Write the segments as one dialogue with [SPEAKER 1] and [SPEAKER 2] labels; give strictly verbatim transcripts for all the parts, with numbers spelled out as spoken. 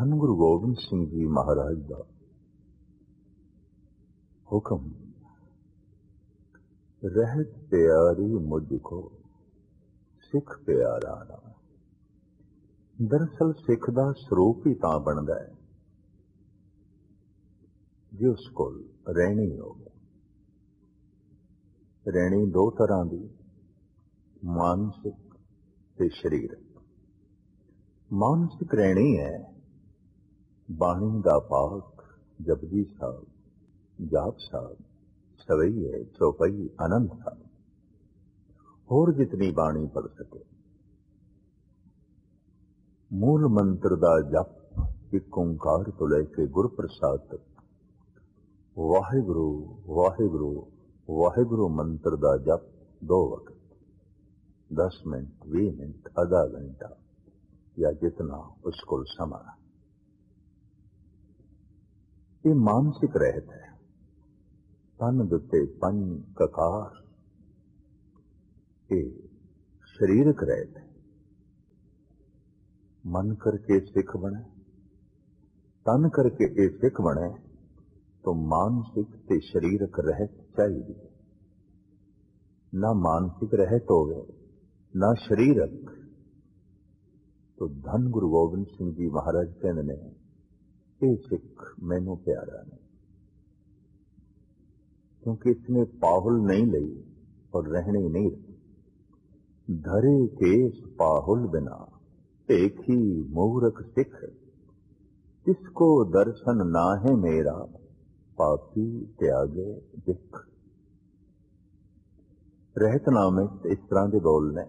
[SPEAKER 1] धन गुरु गोबिंद सिंह जी महाराज का हुक्म, रहत प्यारी मुझको सिख प्यारा ना। दरअसल सिख का स्वरूप ही तां बनता है जे उस कोल रहनी होवे। रहनी दो तरह की, मानसिक ते शरीरक। मानसिक रहनी है बाणी दा पाठ, जपजी साहब, जाप साहब, सवैये, चौपाई, आनंद साहब, होर जितनी बाणी पढ़ सके। मूल मंत्र दा जप एक ओंकार तो लेके गुर प्रसाद तक, वाहिगुरु वाहिगुरु वाहिगुरु मंत्र दा जप दो वक्त, दस मिनट, भी मिनट, आधा घंटा या जितना उसको समा। ये मानसिक रहत है। तन दुते पंज ककार, ये शरीरक रहत है। मन करके सिख बने, तन करके ये सिख बने तो मानसिक ते शरीरक रहत चाहिए। ना मानसिक रहत होवे ना शरीरक तो धन गुरु गोबिंद सिंह जी महाराज कहते ने ये सिख मैनू प्यारा नहीं, क्योंकि इसने पाहुल नहीं लई और रहने नहीं रही। धरे केस पाहुल बिना एक ही मूरख सिख, इसको दर्शन ना है मेरा पापी त्यागे दिख। रहतनामे इस तरह के बोलने,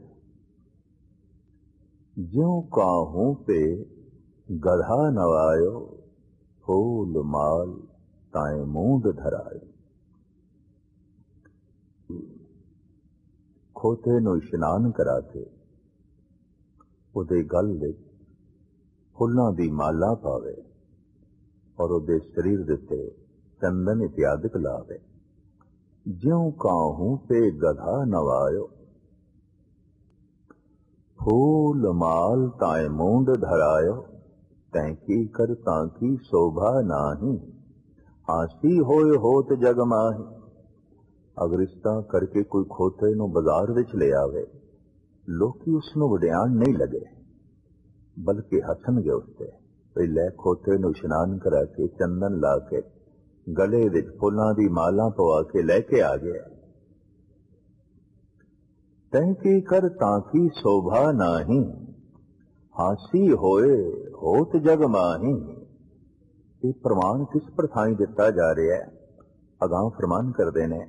[SPEAKER 1] ज्यों काहूं पे गधा नवायो, फूल माल ताए मूंद धरायो। खोते नूं इशनान करा के उहदे गल विच फुल्लां दी माला पावे और उहदे शरीर दे उत्ते चंदन इत्यादिक लावे। ज्यों काहूं पे गधा नवायो, फूल माल ताए मूंद धरायो। तैंकी कर तांकी शोभा नाही, हासी होए होत जग माही। अगर इस तरह करके कोई खोते नूं बाजार विच ले आवे, लोकी उसनूं वडियाण नहीं लगे बल्कि हसणगे उसते। पहले खोते नूं इशनान करा के चंदन ला के गले विच फुल्लां दी माला पवा के लैके आ गया। तैंकी कर तांकी शोभा नाही, हासी होए होत जग माही। ये प्रमाण किस प्रथाई दिता जा रहा है? अगां फरमान करते ने,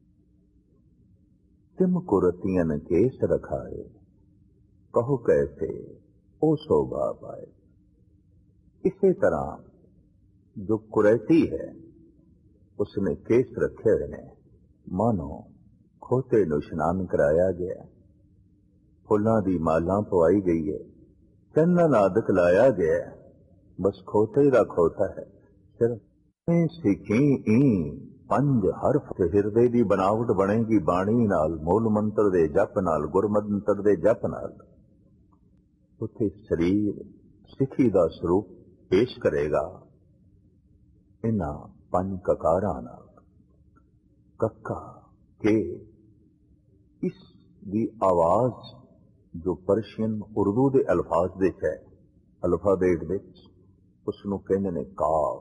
[SPEAKER 1] तिम कुरतियन केस रखाए, कहो कैसे ओ शोभा पाए। इसी तरह जो कुरैती है उसने केस रखे हुए ने, मानो खोते नूं इशनान कराया गया, फुल्लां दी माला पवाई गई है, चंदन आदक लाया गया, बस खोते ही दा खोता है। सिर्फ सिखी ई पंज हरफ हिरदे दी बनावट बनेगी बाणी नाल, मूल मंत्र दे जप नाल, गुर मंत्र दे जप नाल। उत्थे शरीर सिखी दा स्वरूप पेश करेगा इन्हां पंज ककारां नाल। कक्का के इस दी आवाज जो पर्शियन उर्दू दे अल्फाज विच है, अल्फाबेट विच उसनूं कहंदे ने काफ।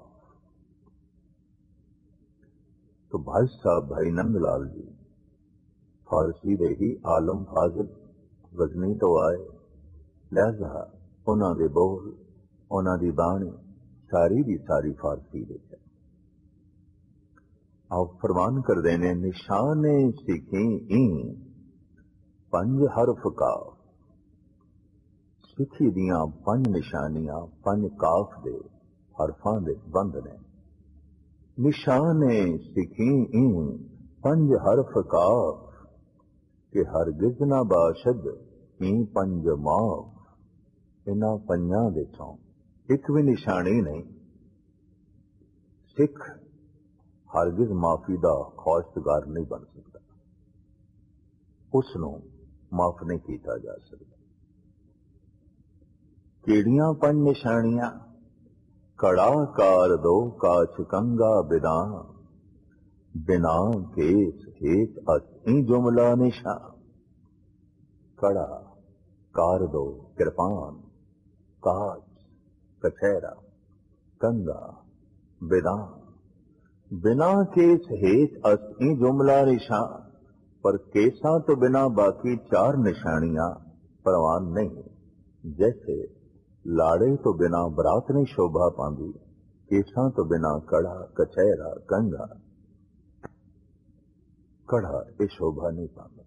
[SPEAKER 1] तो भाई साहब भाई नंद लाल जी फारसी दे ही आलम फाजिल गजनी तो आए, लिहाजा उन्हां दे बोल, उन्हां दी बाणी सारी दी सारी फारसी विच है। आप फरमान कर देने, निशाने सिखी ई पंज हरफ काफ। सिखी दियां पंज निशानियां पंज काफ दे हरफां दे बंद ने। निशाने सिखी ई पंज हरफ काफ, के हरगिज ना बाशद ई पंज माफ। इन्हां पंजां विचों एक भी निशानी नहीं। सिख हरगिज माफी दा ख्वाहिशगार नहीं बन सकता, उसनों माफ नहीं किया जा सकता। केड़ियां पंज निशानियां? कड़ा कार दो काछ कंगा बिना, बिना केस हेत असी जुमला निशा। कड़ा कार दो कृपान, काच कछहरा, कंगा बिना, बिना केस हेत असी जुमला निशा। पर केसा तो बिना बाकी चार निशानियां परवान नहीं। जैसे लाड़े तो बिना बरात नहीं शोभा पांदी, केसा तो बिना कड़ा कछहरा कंगा। कड़ा ये शोभा नहीं पांदा।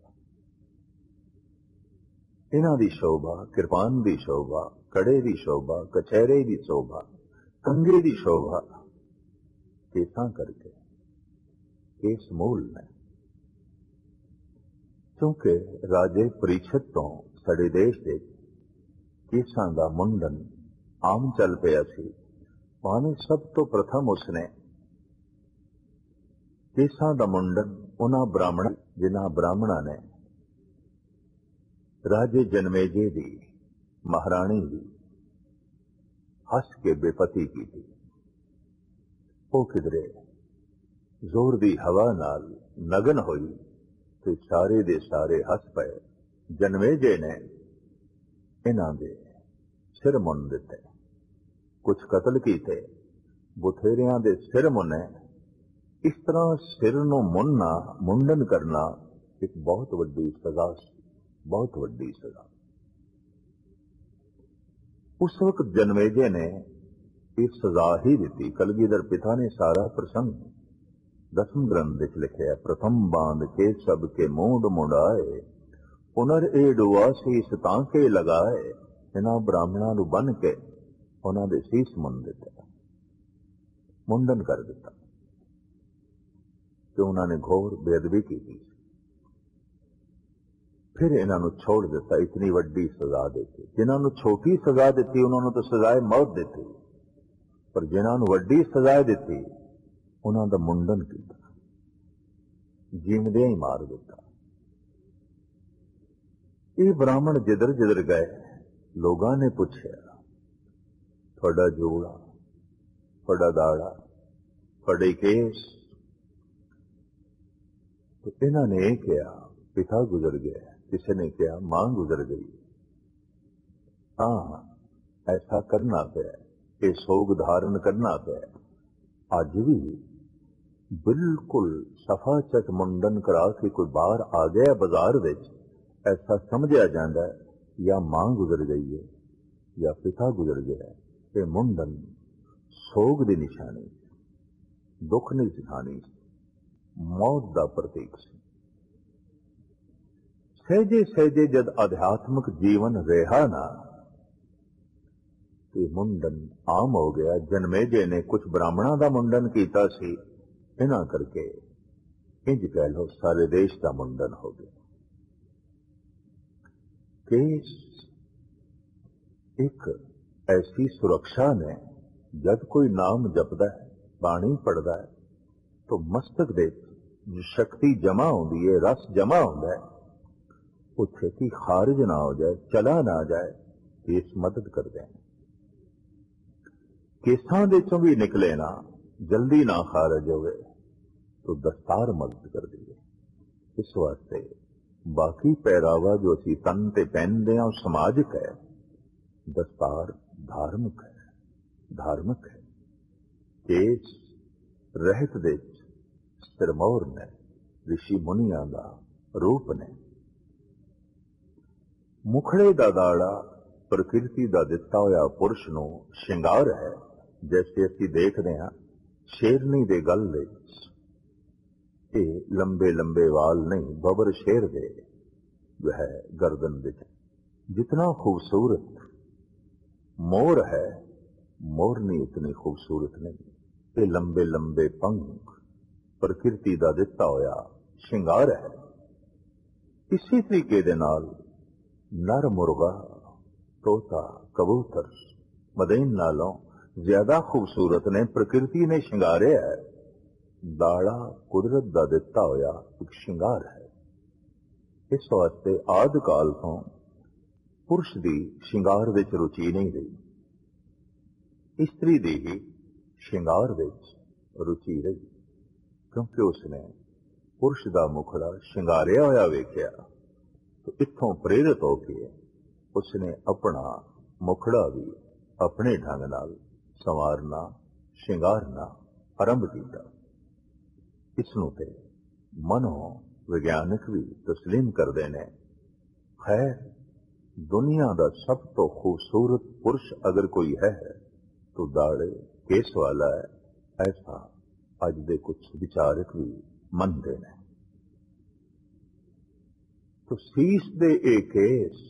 [SPEAKER 1] इन्हां दी शोभा, किरपान दी शोभा, कड़े दी शोभा, कछहरे दी शोभा, कंगे दी शोभा केसा करके केस मूल ने। क्योंकि राजे परीक्षित तो साडे देश दे केसां दा मुंडन आम चल पिया सी। भावें सब तो प्रथम उसने केसां दा मुंडन उन्हां ब्राह्मण जिन्हां ब्राह्मणा ने राजे जनमेजे दी महाराणी दी हस के बेपती की थी। वो किधरे जोर दी हवा नाल नगन होई ते सारे दे सारे हस पए। जनमेजे ने इन्हां दे सिर मुन दिते, कुछ कतल कीते, बुथेरियां दे सिर मुने। इस तरह सिर नूं मुनना, मुंडन करना एक बहुत वड्डी सजा सी, बहुत वड्डी सजा। उस वक्त जनमेजे ने एक सजा ही दी। कलगीधर पिता ने सारा प्रसंग दसम ग्रंथ विच लिखिया। प्रथम बांध के सब के मूड मुंडाए, पुनर ए डुआ सीस तांके लगाए। इन्हां ब्राह्मणां नूं बन के उन्हां दे सीस मुन दिते, मुंडन कर दिता कि उन्हां ने घोर बेअदबी की थी। फिर इन्हां नूं छोड़ दिता, इतनी वड्डी सजा देती। जिन्हां नूं छोटी सजा दिती उन्हां नूं तो सजाए मौत दिती, पर जिन्हां नूं वड्डी सजा दिती उन्हां दा मुंडन कीता, जीवदे ही मार दिता। ये ब्राह्मण जिधर जिधर गए लोगां ने पुछया, थोड़ा जोड़ा, थोड़ा दाड़ा, थोड़े केस। तो इन्हां ने कहा पिता गुजर गया, किसी ने कहा मां गुजर गई। हाँ, ऐसा करना पे, ये सोग धारण करना पे। अज भी बिल्कुल सफा चट मुंडन करा के कोई बाहर आ गया बाजार विच, ऐसा समझा जाता है या मां गुजर गई है या पिता गुजर गया है। ये मुंडन सोग की निशानी, दुख की निशानी, मौत का प्रतीक सी। सहजे सहजे जद आध्यात्मिक जीवन रहा ना, तो मुंडन आम हो गया। जनमेजे ने कुछ ब्राह्मणों का मुंडन किया सी, इन्हां करके इंज कह लो सारे देश का मुंडन हो गया। केस एक ऐसी सुरक्षा ने, जब कोई नाम जपदा है, बाणी पढ़दा है, तो मस्तक दे जो शक्ति जमा होती है, रस जमा होता है, वो छेती खारिज ना हो जाए, चला ना जाए। केस मदद करते हैं। केसां दे चों भी निकले ना, जल्दी ना खारिज होवे तो दस्तार मदद कर दी है। इस वास्ते बाकी पहरावा जो असी तन ते पहनते हैं समाजिक है, दस्तार धार्मिक है, धार्मिक है। केस रहत दे सिरमौर ने, ऋषि मुनिया का रूप ने। मुखड़े दा दाड़ा प्रकृति का दिता होया पुरुष नूं श्रृंगार है। जैसे असी देखते हैं शेरनी दे गल विच ये लंबे लंबे वाल नहीं, बबर शेर दे जो है गर्दन विच। जितना खूबसूरत मोर है, मोरनी इतनी खूबसूरत नहीं। ये लंबे लंबे पंख प्रकृति का दिता होया श्रृंगार है। इसी तरीके दे नाल नर मुर्गा, तोता, कबूतर मदेन नालों ज्यादा खूबसूरत ने, प्रकृति ने श्रृंगारे है। दाड़ा कुदरत का दिता होया एक श्रृंगार है। इस वास्ते आदि काल तो पुरुष की श्रृंगार विच रुचि नहीं रही। ਇਸਤਰੀ ਦੀ ਹੀ ਸ਼ਿੰਗਾਰ ਵਿੱਚ ਰੁਚੀ ਰਹੀ, ਕਿਉਂਕਿ ਉਸਨੇ ਪੁਰਸ਼ ਦਾ ਮੁਖੜਾ ਸ਼ਿੰਗਾਰਿਆ ਹੋਇਆ ਵੇਖਿਆ। ਤੇ ਇੱਥੋਂ ਪ੍ਰੇਰਿਤ ਹੋ ਕੇ ਉਸਨੇ ਆਪਣਾ ਮੁਖੜਾ ਵੀ ਆਪਣੇ ਢੰਗ ਨਾਲ ਸੰਵਾਰਨਾ, ਸ਼ਿੰਗਾਰਨਾ ਆਰੰਭ ਕੀਤਾ। ਇਸ ਨੂੰ ਤੇ ਮਨੋ ਵਿਗਿਆਨਕ ਵੀ ਤਸਲੀਮ ਕਰਦੇ ਨੇ। ਖੈਰ, ਦੁਨੀਆ ਦਾ ਸਭ ਤੋਂ ਖੂਬਸੂਰਤ ਪੁਰਸ਼ ਅਗਰ ਕੋਈ ਹੈ तो दाड़े केस वाला है, ऐसा अज दे कुछ विचारक भी मनते हैं। तो सीस दे ए केस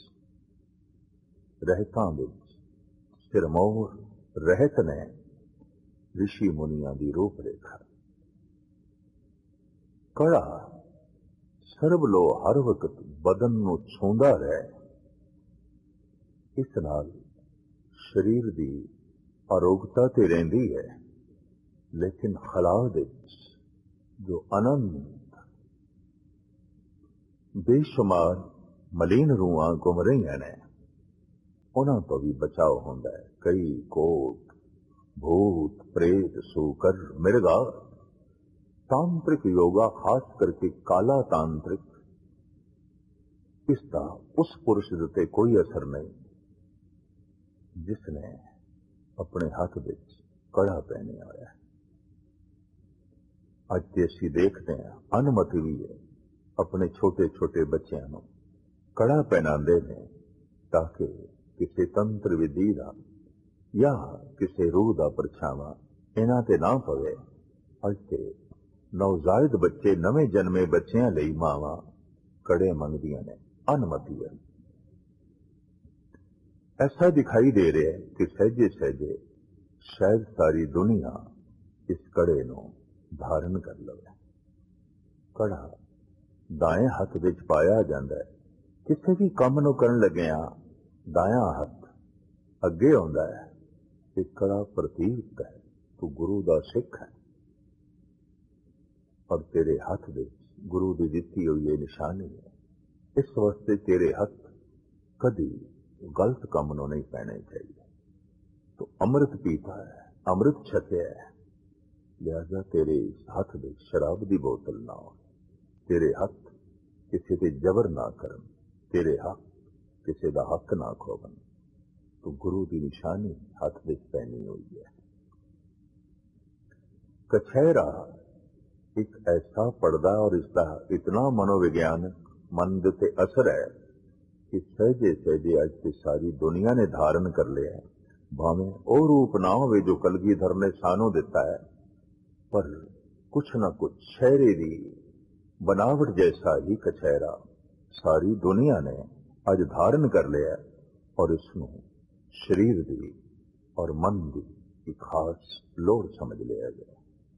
[SPEAKER 1] रहतां विच सिरमौर रहत ने ऋषि मुनिया की रूप रेखा। कड़ा सरबलो हर वक्त बदन नूं छूंदा रहे, इस नाल शरीर की आरोग्यता तो रहिंदी है, लेकिन खला दे जो अनंत बेशुमार मलीन रूहां घुम रही ने, उन्हां तो भी बचाव होंदा है। कई कोट भूत प्रेत सूकर मिर्गा। तांत्रिक योगा, खास करके काला तांत्रिक, इसका उस पुरुष उत्ते कोई असर नहीं जिसने अपने हाथ विच कड़ा पहने आया है। अज ते असीं देखते हैं अनुमति भी है, अपने छोटे छोटे बच्चों को कड़ा पहनाते हैं ताकि किसी तंत्र विधि का या किसी रूह का परछावा इन्हां ते ना पवे। अज ते नवजायद बच्चे, नवे जन्मे बच्चों लई मावां कड़े मंगदियां ने, अनुमति है। ऐसा दिखाई दे रहा है कि सहजे सहजे शायद सारी दुनिया इस कड़े नूं धारण कर लवे। कड़ा दाएं हाथ विच पाया जाता है। किसी भी काम नूं करन लगिया दायां हाथ अगे आउंदा है। ये कड़ा प्रतीक है तू गुरु दा सिख है और तेरे हाथ विच गुरु दी दित्ती हुई ये निशानी है। इस वास्ते तेरे हाथ कदी गलत काम नूं नहीं पैने चाहिए। तो अमृत पीता है, अमृत छकिया है, लिहाजा तेरे इस हाथ में शराब की बोतल ना हो, तेरे हाथ किसी ते जबर ना करन, तेरे हाथ किसी का हक ना खोवन। तो गुरु की निशानी हाथ में पहनी हुई है। कछहरा एक ऐसा पर्दा और इसका इतना मनोविज्ञानक मन के असर है कि सहजे सहजे अज से सारी दुनिया ने धारण कर लिया है। भावें ओ रूप ना हो जो कलगीधर ने सानू दिता है, पर कुछ न कुछ चेहरे की बनावट जैसा ही कछहरा सारी दुनिया ने अज धारण कर लिया है और इसनों शरीर की और मन की एक खास लोड़ समझ लिया गया।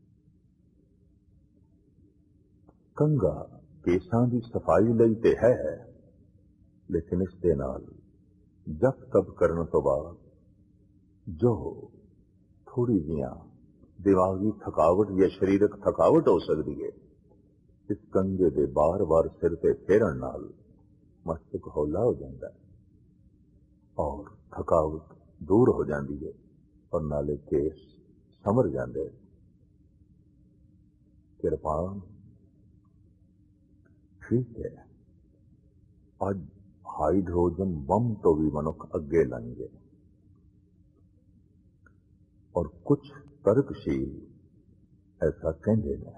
[SPEAKER 1] कंगा केसां की सफाई लई ते है, लेकिन इस दे नाल जप तप करने तो बाद जो थोड़ी जिया दिमागी थकावट या शरीरक थकावट हो सकती है, इस कंगे दे बार बार सिर ते फेरन नाल मस्तक हौला हो जाता है और थकावट दूर हो जाती है और नाले केस समर जाते। किरपान ठीक है, अज हाइड्रोजन बम तो भी मनुख अगे लंघ गए और कुछ तर्कशील ऐसा कहते हैं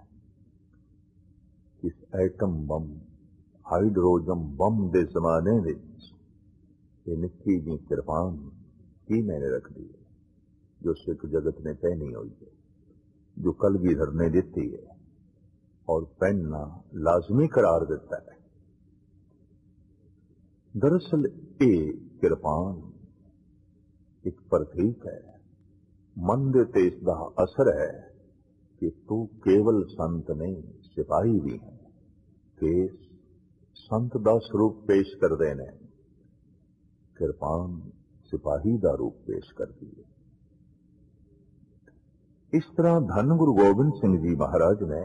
[SPEAKER 1] कि इस एटम बम हाइड्रोजन बम के जमाने में ये निक्की जी किरपान की मैंने रख दी है जो सिख जगत ने पहनी हुई है, जो कलगीधर ने दी है और पहनना लाजमी करार देता है। दरअसल ये किरपान एक प्रतीक है, मन दे ते इसका असर है कि तू केवल संत नहीं सिपाही भी है। केस संत का स्वरूप पेश करते हैं, किरपान सिपाही का रूप पेश करती है। इस तरह धन गुरु गोबिंद सिंह जी महाराज ने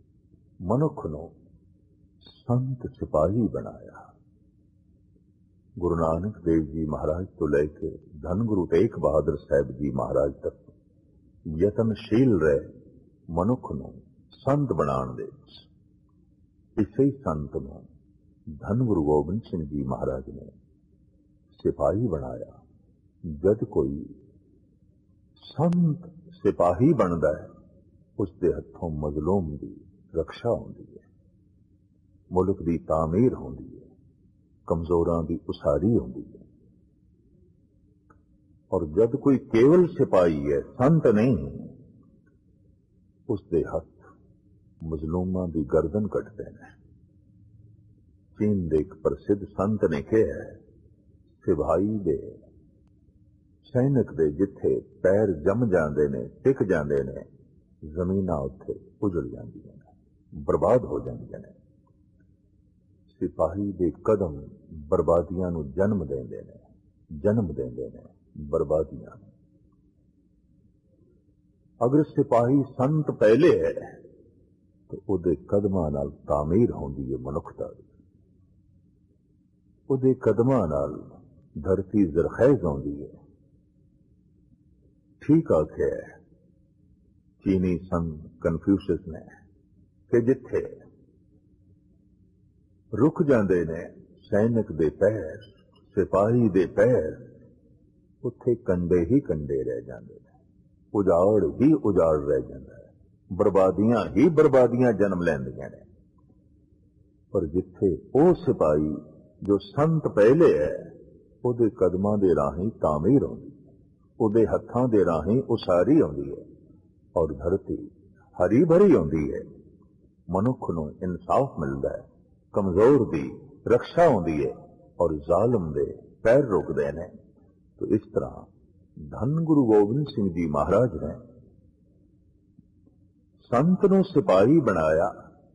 [SPEAKER 1] मनुख नूं संत सिपाही बनाया। ਗੁਰੂ ਨਾਨਕ ਦੇਵ ਜੀ ਮਹਾਰਾਜ ਤੋਂ ਲੈ ਕੇ ਧੰਨ ਗੁਰੂ ਤੇਗ ਬਹਾਦਰ ਸਾਹਿਬ ਜੀ ਮਹਾਰਾਜ ਤੱਕ ਯਤਨਸ਼ੀਲ ਰਹੇ ਮਨੁੱਖ ਨੂੰ ਸੰਤ ਬਣਾਉਣ ਦੇ ਵਿੱਚ। ਇਸੇ ਸੰਤ ਨੂੰ ਧੰਨ ਗੁਰੂ ਗੋਬਿੰਦ ਸਿੰਘ ਜੀ ਮਹਾਰਾਜ ਨੇ ਸਿਪਾਹੀ ਬਣਾਇਆ। ਜਦ ਕੋਈ ਸੰਤ ਸਿਪਾਹੀ ਬਣਦਾ ਹੈ ਉਸ ਦੇ ਹੱਥੋਂ ਮਜ਼ਲੂਮ ਦੀ ਰੱਖਿਆ ਹੁੰਦੀ ਹੈ, ਮੁਲਕ ਦੀ ਤਾਮੀਰ ਹੁੰਦੀ ਹੈ, ਕਮਜ਼ੋਰਾਂ ਦੀ ਉਸਾਰੀ ਹੁੰਦੀ ਹੈ। ਔਰ ਜਦ ਕੋਈ ਕੇਵਲ ਸਿਪਾਹੀ ਹੈ, ਸੰਤ ਨਹੀਂ, ਉਸ ਦੇ ਹੱਥ ਮਜ਼ਲੂਮਾਂ ਦੀ ਗਰਦਨ ਕੱਟਦੇ ਨੇ। ਚੀਨ ਦੇ ਇੱਕ ਪ੍ਰਸਿੱਧ ਸੰਤ ਨੇ ਕਿਹਾ ਹੈ, ਸਿਪਾਹੀ ਦੇ ਸੈਨਿਕ ਦੇ ਜਿੱਥੇ ਪੈਰ ਜੰਮ ਜਾਂਦੇ ਨੇ, ਟਿਕ ਜਾਂਦੇ ਨੇ, ਜ਼ਮੀਨਾਂ ਉੱਥੇ ਉਜੜ ਜਾਂਦੀਆਂ ਨੇ, ਬਰਬਾਦ ਹੋ ਜਾਂਦੀਆਂ ਨੇ। ਸਿਪਾਹੀ ਦੇ ਕਦਮ ਬਰਬਾਦੀਆਂ ਨੂੰ ਜਨਮ ਦਿੰਦੇ ਨੇ, ਜਨਮ ਦਿੰਦੇ ਨੇ ਬਰਬਾਦੀਆਂ ਨੂੰ। ਅਗਰ ਸਿਪਾਹੀ ਸੰਤ ਪਹਿਲੇ ਹੈ ਤਾਂ ਉਹਦੇ ਕਦਮਾਂ ਨਾਲ ਤਾਮੀਰ ਹੁੰਦੀ ਹੈ ਮਨੁੱਖਤਾ ਦੀ। ਉਹਦੇ ਕਦਮਾਂ ਨਾਲ ਧਰਤੀ ਜ਼ਰਖੈਜ਼ ਹੁੰਦੀ ਹੈ। ਠੀਕ ਆਖਿਆ ਚੀਨੀ ਸੰਤ ਕਨਫਿਊਸ਼ਸ ਨੇ ਕਿ ਜਿੱਥੇ ਰੁਕ ਜਾਂਦੇ ਨੇ ਸੈਨਿਕ ਦੇ ਪੈਰ, ਸਿਪਾਹੀ ਦੇ ਪੈਰ, ਉੱਥੇ ਕੰਡੇ ਹੀ ਕੰਡੇ ਰਹਿ ਜਾਂਦੇ ਨੇ, ਉਜਾੜ ਹੀ ਉਜਾੜ ਰਹਿ ਜਾਂਦਾ ਹੈ, ਬਰਬਾਦੀਆਂ ਹੀ ਬਰਬਾਦੀਆਂ ਜਨਮ ਲੈਂਦੀਆਂ ਨੇ। ਪਰ ਜਿੱਥੇ ਉਹ ਸਿਪਾਹੀ ਜੋ ਸੰਤ ਪਹਿਲੇ ਹੈ, ਉਹਦੇ ਕਦਮਾਂ ਦੇ ਰਾਹੀਂ ਤਾਮੀਰ ਹੁੰਦੀ ਹੈ, ਉਹਦੇ ਹੱਥਾਂ ਦੇ ਰਾਹੀਂ ਉਸਾਰੀ ਹੁੰਦੀ ਹੈ, ਔਰ ਧਰਤੀ ਹਰੀ ਭਰੀ ਹੁੰਦੀ ਹੈ। ਮਨੁੱਖ ਨੂੰ ਇਨਸਾਫ ਮਿਲਦਾ ਹੈ, ਕਮਜ਼ੋਰ ਦੀ ਰੱਖਿਆ ਹੁੰਦੀ ਹੈ, ਔਰ ਜ਼ਾਲਮ ਦੇ ਪੈਰ ਰੁਕਦੇ ਨੇ। तो इस तरह धन गुरु गोबिंद सिंह जी महाराज ने संत नूं सिपाही बनाया,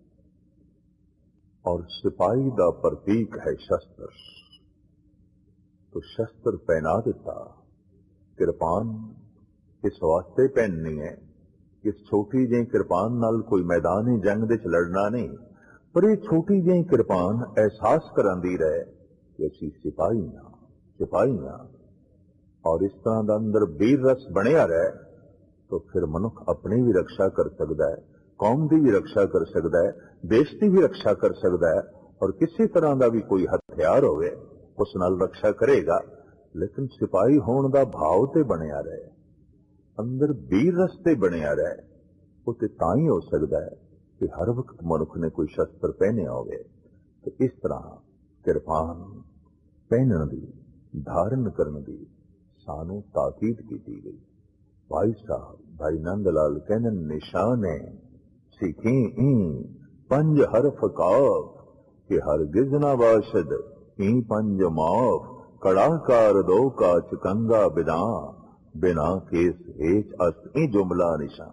[SPEAKER 1] और सिपाही का प्रतीक है शस्त्र। तो शस्त्र पहना दिता। कृपान इस वास्ते पहननी है, इस छोटी जी कृपान नाल कोई मैदानी जंग दे च लड़ना नहीं, पर यह छोटी जी कृपान एहसास करांदी रहे कि असीं सिपाही हां, सिपाही हां। और इस तरह का अंदर वीर रस बनिया रहे तो फिर मनुख अपनी भी रक्षा कर सकता है, कौम की भी रक्षा कर सकता है, देश की भी रक्षा कर सकता है, और किसी तरह का भी कोई हथियार होवे उस नाल रक्षा करेगा। लेकिन सिपाही होने का भाव ते बनिया रहे, अंदर वीर रस ते बनिया रहे, वो ते तां ही हो सकता है कि हर वक्त मनुख ने कोई शस्त्र पहने होवे। तो इस तरह कृपान पहनने की, धारण करने की सानू ताकीद की गई। भाई साहब भाई नंद लाल कहने निशाने सीखी ई पंज हरफ काफ कि हर गिज ना बाशद ई पंज माफ कड़ाकार दो का चकंगा बिना बिना केस हेच अस्त ई जुमला निशान।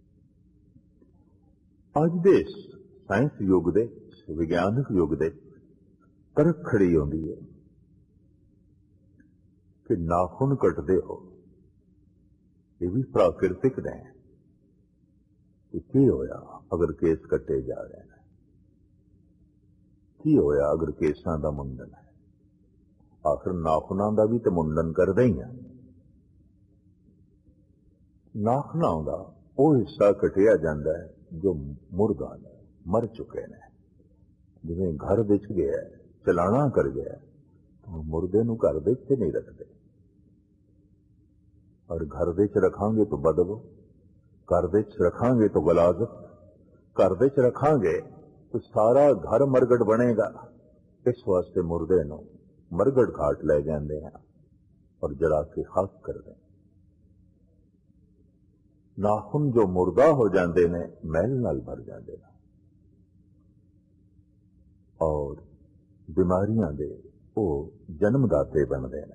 [SPEAKER 1] अज दे साइंस युग दे, विज्ञानक युग दे तरक खड़ी होंदी है कि नाखून कटते हो, ये भी प्राकृतिक ने। की होया अगर केस कटे जा रहे हैं, की होया अगर केसां दा मुंडन है, आखिर नाखूनां दा भी तो मुंडन करदे ही हैं। नाखूनां दा वो हिस्सा कटिया जाता है जो मुर्दा ने, मर चुके ने। जिवें घर विच गया, चलाना कर गया, तो मुर्दे नूं घर विच नहीं रखते, और घर विच रखांगे तो बदबू, घर विच रखांगे तो गलाजत, घर विच रखांगे तो सारा घर मरगट बनेगा। इस वास्ते मुर्दे नूं मरगट घाट ले जाते हैं और जला के खाक कर दें। नाखून जो मुर्दा हो जाते ने मैल नाल भर जाते हैं और बीमारियां दे वो जन्मदाते बनते हैं।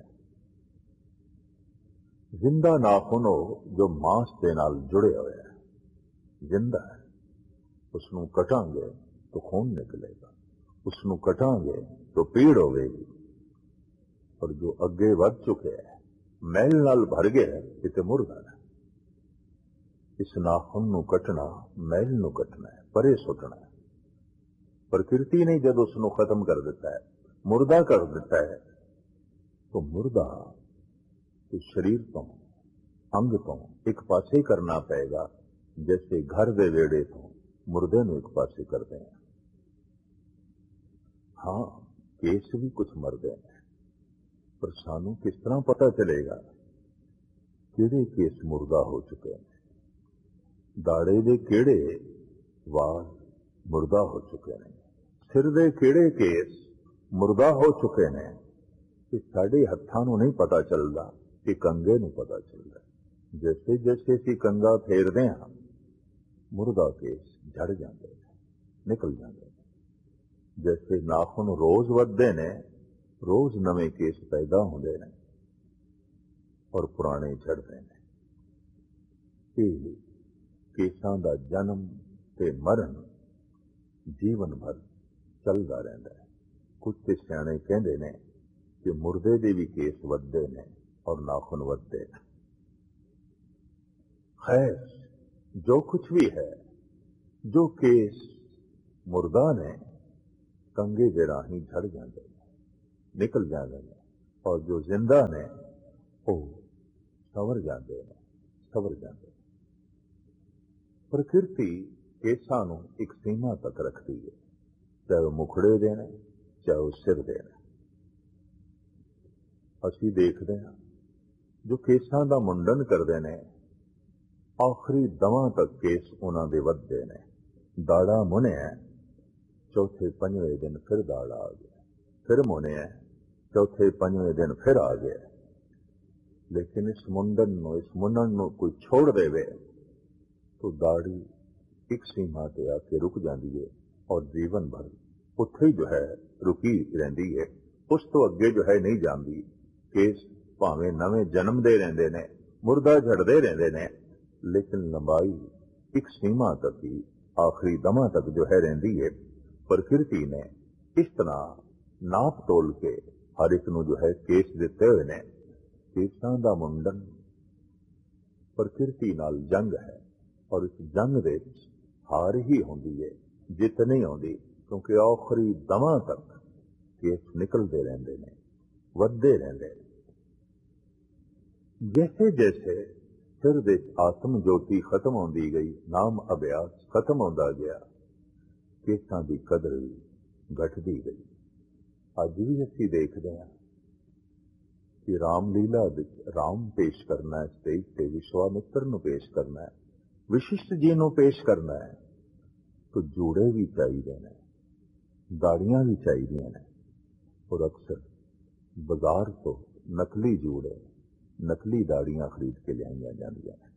[SPEAKER 1] जिंदा नाखून हो जो मांस के नाल जुड़े हुए है, जिंदा है, उसनों कटांगे तो खून निकलेगा, उसनों कटांगे तो पीड़ होगी। और जो अगे बढ़ चुके हैं, मैल नाल भर गए है, इसे मुर्दा है। इस नाखून नूं कटना, मैल नूं कटना है, परे सुटना है। प्रकृति ने जब उसनों खत्म कर दिता है, मुर्दा कर दिता है, तो मुर्दा तो शरीर तो अंग तो एक पासे करना पेगा, जैसे घर दे वेड़े तो मुर्दे नूं एक पासे करते हैं। हाँ, केस भी कुछ मरदे हैं, पर सानू किस तरह पता चलेगा किहड़े केस मुर्दा हो चुके हैं, दाड़े दे किहड़े वाल मुर्दा हो चुके हैं, सिर दे किहड़े केस मुर्दा हो चुके हैं। कि साडे हत्थां नूं नहीं पता चलदा, कि कंगे नूं पता चलदा। जैसे जैसे असीं कंगा फेरदे हां, मुर्दा केस झड़ जांदे ने, निकल जांदे ने। जैसे नाखून रोज वधदे ने, रोज नवे केस पैदा होंदे ने और पुराने झड़दे ने। ਇਹ केसां दा जन्म ते मरण जीवन भर चलदा रहिंदा है। कुछ ते सियाणे कहंदे ने कि मुर्दे दे भी केस वधदे ने और नाखून वधदे ने। खैर, जो कुछ भी है, जो केस मुर्दा ने कंगे दे राही झड़ जाते हैं, निकल जाते हैं, और जो जिंदा ने वो सवर जाते हैं, सवर जाते हैं। प्रकृति केसां नूं एक सीमा तक रखती है, चाहे वो मुखड़े देने, चाहे वो सिर देने। असीं देखते हैं जो केसां दा मुंडन करते ने, आखिरी दवां तक केस उन्हां दे वधदे ने। दाड़ा मुनिया, चौथे पंजवें दिन फिर दाड़ा आ गया, फिर मुनिया, चौथे पंजवें दिन फिर आ गया। लेकिन इस मुंडन नूं, इस मुन्नण नूं कोई छोड़ देवे तो दाड़ी एक सीमा ते आके रुक जाती है और जीवन भर उत्थे ही जो है रुकी रहिंदी है, उस तो अगे जो है नहीं जाती। केस भावें नवे जन्म दे रहिंदे ने, मुर्दा झड़दे रहिंदे ने, लेकिन लंबाई एक सीमा तक ही, आखिरी दमा तक जो है रहिंदी है। प्रकृति ने इस तरह नाप तोल के हर एक नूं जो है केस दिते हुए ने। केसां दा मुंडन प्रकृति नाल जंग है, और इस जंग दे हार ही होंदी है, जित नहीं होंदी, क्योंकि आखिरी दमा तक केस निकलते रहंदे ने, वधदे रहंदे ने। जैसे जैसे सिर दे आत्म ज्योति खत्म होंदी गई, नाम अभ्यास खत्म होंदा गया, केसां दी कदर भी घटदी गई। अज भी असीं देखदे हां कि रामलीला विच राम पेश करना है, स्टेज ते विश्वामित्र नूं पेश करना है, विशिष्ट जी नूं पेश करना है, तो जूड़े भी चाहिए ने, दाड़ियां भी चाहिए ने। और अक्सर बाजार तो नकली जूड़े, नकली दाड़ियां खरीद के लियाईयां जांदियां ने।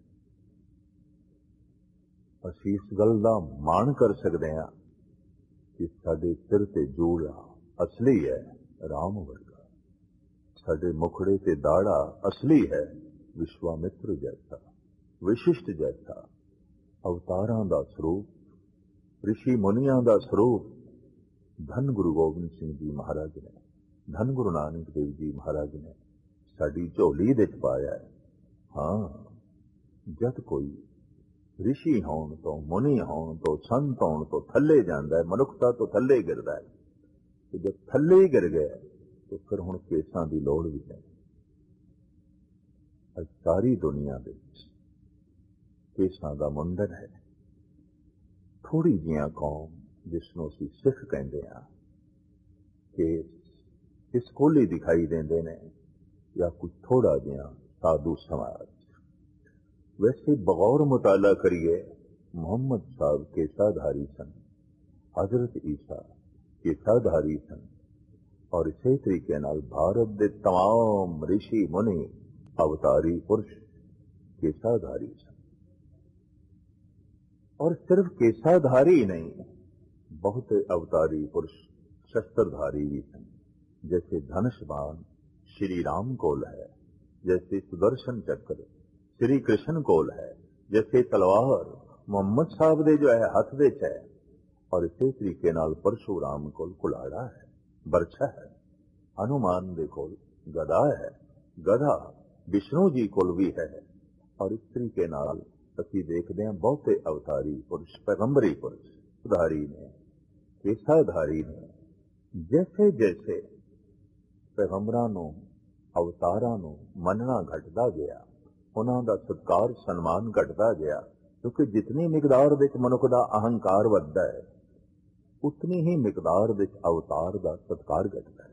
[SPEAKER 1] असीं इस गल दा माण कर सकते हैं कि साडे सिर ते जूड़ा असली है, राम वर्गा। साडे मुखड़े ते दाड़ा असली है, विश्वामित्र जैसा, विशिष्ट जैसा। अवतारां दा स्वरूप, ऋषि मुनियां दा स्वरूप धन गुरु गोबिंद सिंह जी महाराज ने, धन गुरु नानक देव जी महाराज ने साडी झोली दे पाया है। हाँ, जद कोई ऋषि होण तो, मुनि होण तो, संत होण तो थल्ले जांदा है, मनुखता तो थल्ले गिरदा है, तो जब थल्ले ही गिर गया तो फिर हुण केसां दी लोड़ भी नहीं। अज सारी दुनिया दे केसां दा मुंडन है। थोड़ी जिहियां कौम जिसनों असीं सिख कहंदे हां, केस इस कोल ही दिखाई देंदे ने, या कुछ थोड़ा जिहा साधु समाज। वैसे बगौर मुताला करिए, मोहम्मद साहब केसाधारी सन, हजरत ईसा केसाधारी सन, और इसे तरीके नाल भारत के तमाम ऋषि मुनि अवतारी पुरुष केसाधारी सन। और सिर्फ केसाधारी नहीं, बहुत अवतारी पुरुष शस्त्रधारी भी सन। जैसे धनुष्बाण श्री राम कोल है, जैसे सुदर्शन चक्र श्री कृष्ण कोल है, जैसे तलवार मोहम्मद साहब दे जो है हथ दे है, और इसे तरीके नाल परशुराम कोल कुलाड़ा है, बरछा है। हनुमान दे कोल गदा है, गधा विष्णु जी कोल भी है। और इस तरीके नाल असीं देखते हैं बहुते अवतारी पुरुष, पैगंबरी पुरुष धारी ने, केसाधारी ने। जैसे जैसे पैगंबरां नूं ਅਵਤਾਰਾਂ ਨੂੰ ਮੰਨਣਾ ਘਟਦਾ ਗਿਆ, ਉਹਨਾਂ ਦਾ ਸਤਿਕਾਰ ਸਨਮਾਨ ਘਟਦਾ ਗਿਆ, ਕਿਉਂਕਿ ਜਿਤਨੀ ਮਿਕਦਾਰ ਵਿੱਚ ਮਨੁੱਖ ਦਾ ਅਹੰਕਾਰ ਵੱਧਦਾ ਹੈ, ਉਤਨੀ ਹੀ ਮਿਕਦਾਰ ਵਿੱਚ ਅਵਤਾਰ ਦਾ ਸਤਿਕਾਰ ਘਟਦਾ ਹੈ।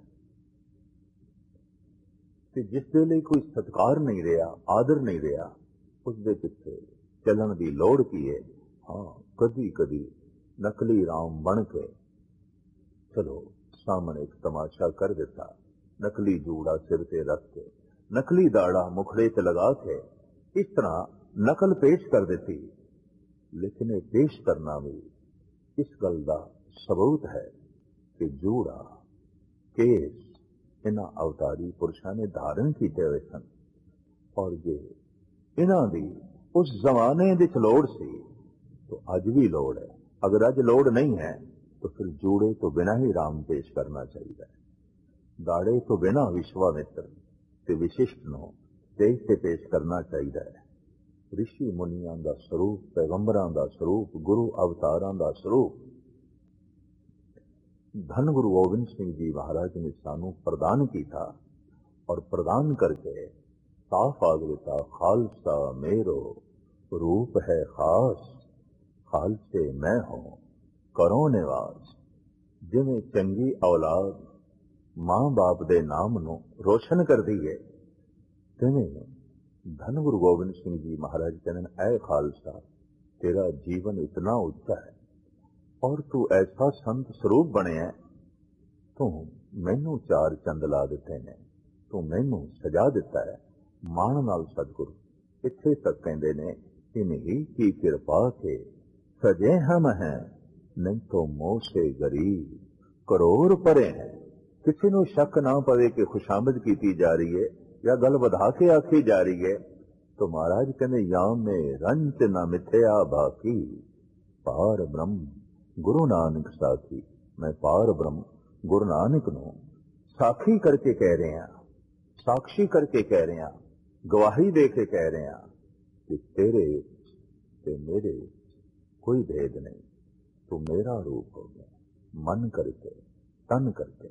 [SPEAKER 1] ਤੇ ਜਿਸ ਦੇ ਲਈ ਕੋਈ ਸਤਿਕਾਰ ਨਹੀਂ ਰਿਹਾ, ਆਦਰ ਨਹੀਂ ਰਿਹਾ, ਉਸ ਦੇ ਪਿੱਛੇ ਚੱਲਣ ਦੀ ਲੋੜ ਕੀ ਹੈ? ਹਾਂ, ਕਦੀ ਕਦੀ ਨਕਲੀ ਰਾਮ ਬਣ ਕੇ ਚਲੋ ਸਾਹਮਣੇ ਇੱਕ ਤਮਾਸ਼ਾ ਕਰ ਦਿੱਤਾ, ਨਕਲੀ ਜੂੜਾ ਸਿਰ ਤੇ ਰੱਖ ਕੇ, ਨਕਲੀ ਦਾੜਾ ਮੁਖੜੇ ਤੇ ਲਗਾ ਕੇ ਇਸ ਤਰ੍ਹਾਂ ਨਕਲ ਪੇਸ਼ ਕਰ ਦਿੱਤੀ। ਲੇਕਿਨ ਇਹ ਪੇਸ਼ ਕਰਨਾ ਵੀ ਇਸ ਗੱਲ ਦਾ ਸਬੂਤ ਹੈ ਕਿ ਜੂੜਾ, ਕੇਸ ਇਹਨਾਂ ਅਵਤਾਰੀ ਪੁਰਸ਼ਾਂ ਨੇ ਧਾਰਨ ਕੀਤੇ ਹੋਏ ਸਨ, ਔਰ ਜੇ ਇਹਨਾਂ ਦੀ ਉਸ ਜ਼ਮਾਨੇ ਵਿੱਚ ਲੋੜ ਸੀ ਤਾਂ ਅੱਜ ਵੀ ਲੋੜ ਹੈ। ਅਗਰ ਅੱਜ ਲੋੜ ਨਹੀਂ ਹੈ तो फिर जूड़े तो बिना ही राम पेश करना चाहिए, दाड़े तो बिना विश्वामित्र ते विशिष्ट नो तेज से पेश करना चाहिए है। ऋषि मुनियां दा स्वरूप, पैगंबरां दा स्वरूप, गुरु अवतारां दा स्वरूप धन गुरु गोबिंद सिंह जी महाराज ने सानू प्रदान किया, और प्रदान करके साफ आग दिता, खालसा मेरो रूप है खास, खालसे मैं हूं करो निवास। जिमें चंगी औलाद मां बाप दे नाम नू रोशन कर दी है, तिवें धन गुरु गोबिंद सिंह जी महाराज कहने, ऐ खालसा तेरा जीवन इतना उच्चा है और तू ऐसा संत स्वरूप बने है, तू मैनू चार चंद ला दिते ने, तू मैनू सजा दिता है मान नाल सतगुरु। इत्थे तक कहते ने, इन्हीं की कृपा के सजे हम हैं, नहीं तो मोह से गरीब करोड़ परे हैं। किसी ਨੂੰ शक ना पवे कि खुशामद की जा रही है या गल बढ़ा के आखी जा रही है, तो महाराज कहने, याम में रंच न मिथ्या बाकी, पार ब्रह्म गुरु नानक साखी। मैं पार ब्रह्म गुरु नानक नू साखी करके कह रहे हैं, साक्षी करके कह रहे हैं, गवाही दे के कह रहे हैं कि तेरे ते मेरे कोई भेद नहीं, तू मेरा रूप हो गया मन करके तन करके।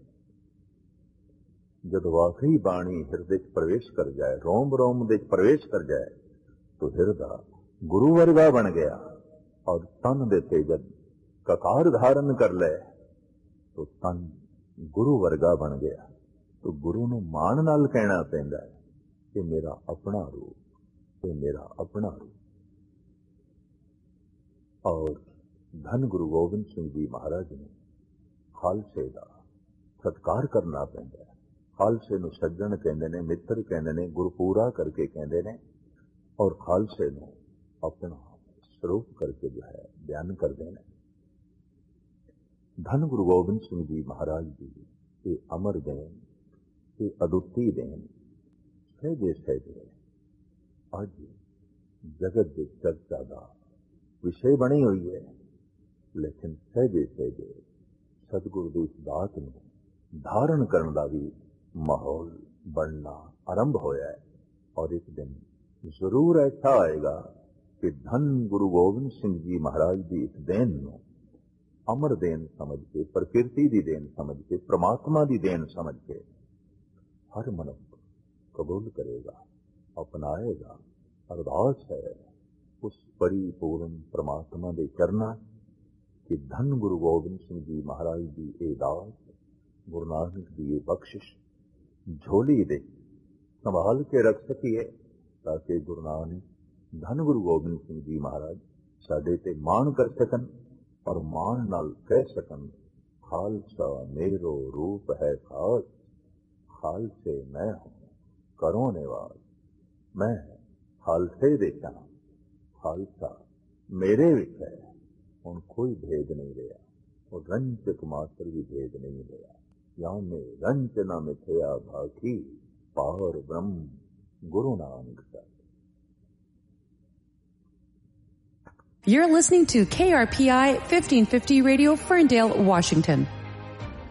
[SPEAKER 1] जब वाकई बाणी हिरदे च प्रवेश कर जाए, रोम रोम दे प्रवेश कर जाए, तो हिरदा गुरु वर्गा बन गया, और तन दे ते जब ककार धारण कर ले तो तन गुरु वर्गा बन गया। तो गुरु नू मान नाल कहना पैंदा है कि मेरा अपना रूप, ये मेरा अपना रूप। और धन गुरु गोबिंद सिंह जी महाराज ने खालसे का सत्कार करना पैंदा है। खालसे नू सज्जन कहंदे ने, मित्र कहंदे ने, गुरपूरा करके कहंदे ने, और खालसे नू अपना स्वरूप करके जो है बयान करते हैं। धन गुरु गोबिंद सिंह जी महाराज जी ये अमर देन, ये अदुੱਤੀ देन सहजे सहजे अज जगत की चर्चा का विषय बनी हुई है। लेकिन सहजे सहजे सतगुरु की इस दात में धारण करने का भी माहौल बनना आरंभ होया है। और एक दिन जरूर ऐसा आएगा कि धन गुरु गोबिंद सिंह जी महाराज की इस देन नू अमर देन समझ के, प्रकृति की देन समझ के, परमात्मा की देन समझ के हर मनुष्य कबूल करेगा, अपनाएगा। अरदास है उस परिपूर्ण परमात्मा के चरना कि धन गुरु गोबिंद सिंह जी महाराज की ये दात, गुरु नानक की ये बख्शिश झोली दे संभाल के रख सकिए, ताकि गुरु नानक धन गुरु गोबिंद सिंह जी महाराज साडे ते मान कर सकन, और मान नाल कह सकन, खालसा मेरो रूप है खास, खालसे मैं हूं करो निवास। मैं खालसे देखा, खालसा मेरे विच है, हुण कोई भेद नहीं रहा, और रंचक मात्र भी भेद नहीं रहा। या में रंच न मिथया भाकी, पार ब्रह्म Guru Nanak Sahib.
[SPEAKER 2] You're listening to K R P I fifteen fifty Radio, Ferndale, Washington.